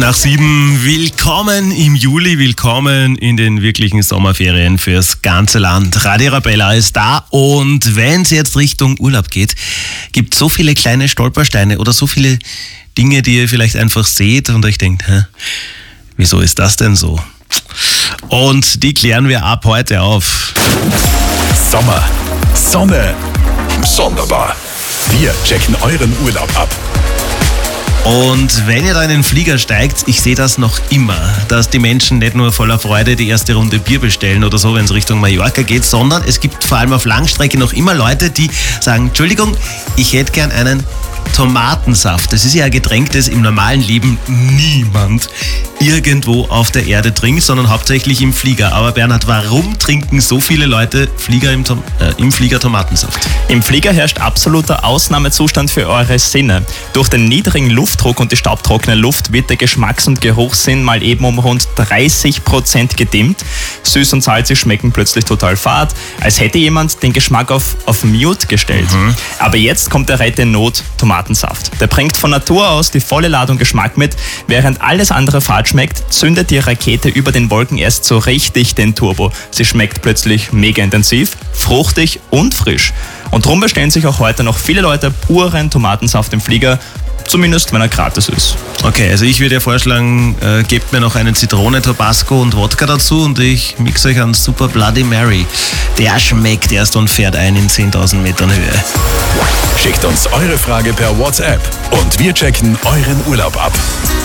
Nach 7, willkommen im Juli, willkommen in den wirklichen Sommerferien fürs ganze Land. Radio Arabella ist da und wenn es jetzt Richtung Urlaub geht, gibt es so viele kleine Stolpersteine oder so viele Dinge, die ihr vielleicht einfach seht und euch denkt, wieso ist das denn so? Und die klären wir ab heute auf. Sommer, Sonne, sonderbar. Wir checken euren Urlaub ab. Und wenn ihr da in den Flieger steigt, ich sehe das noch immer, dass die Menschen nicht nur voller Freude die erste Runde Bier bestellen oder so, wenn es Richtung Mallorca geht, sondern es gibt vor allem auf Langstrecke noch immer Leute, die sagen, Entschuldigung, ich hätte gern einen Tomatensaft. Das ist ja ein Getränk, das im normalen Leben niemand irgendwo auf der Erde trinkt, sondern hauptsächlich im Flieger. Aber Bernhard, warum trinken so viele Leute im Flieger Tomatensaft? Im Flieger herrscht absoluter Ausnahmezustand für eure Sinne. Durch den niedrigen Luftdruck und die staubtrockene Luft wird der Geschmacks- und Geruchssinn mal eben um rund 30% gedimmt. Süß und salzig schmecken plötzlich total fad, als hätte jemand den Geschmack auf Mute gestellt. Aber jetzt kommt der Retter in Not, Tomatensaft. Der bringt von Natur aus die volle Ladung Geschmack mit. Während alles andere fad schmeckt, zündet die Rakete über den Wolken erst so richtig den Turbo. Sie schmeckt plötzlich mega intensiv, fruchtig und frisch. Und darum bestellen sich auch heute noch viele Leute puren Tomatensaft im Flieger, zumindest wenn er gratis ist. Okay, also ich würde ja vorschlagen, gebt mir noch einen Zitrone, Tabasco und Wodka dazu und ich mixe euch einen Super Bloody Mary. Der schmeckt erst und fährt ein in 10.000 Metern Höhe. Schickt uns eure Frage per WhatsApp und wir checken euren Urlaub ab.